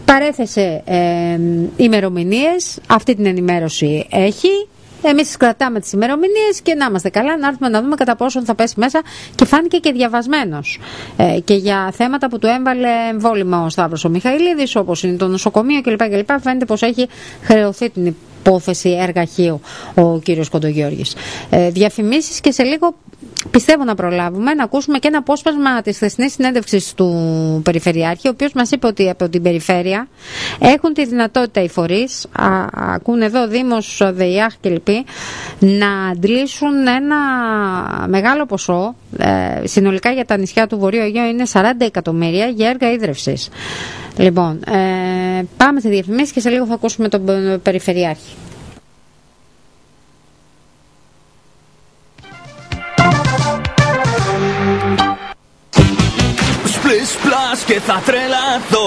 Παρέθεσε ημερομηνίες, αυτή την ενημέρωση έχει. Εμείς κρατάμε τις ημερομηνίες και να είμαστε καλά, να έρθουμε να δούμε κατά πόσον θα πέσει μέσα, και φάνηκε και διαβασμένος και για θέματα που του έμβαλε εμβόλυμα ο Σταύρος ο Μιχαηλίδης, όπως είναι το νοσοκομείο κλπ. Φαίνεται πως έχει χρεωθεί την υπόθεση εργαχείου ο κύριος Κοντογιώργης. Διαφημίσεις και σε λίγο πιστεύω να προλάβουμε να ακούσουμε και ένα απόσπασμα της χθεσινής συνέντευξης του Περιφερειάρχη, ο οποίος μας είπε ότι από την περιφέρεια έχουν τη δυνατότητα οι φορείς, ακούν εδώ Δήμος, ΔΕΙΑΧ κλπ, να αντλήσουν ένα μεγάλο ποσό, συνολικά για τα νησιά του Βορείου Αιγαίου είναι 40 εκατομμύρια για έργα ίδρευσης. Λοιπόν, πάμε σε διαφημίσεις και σε λίγο θα ακούσουμε τον Περιφερειάρχη. Splish splash και θα τρελαθώ.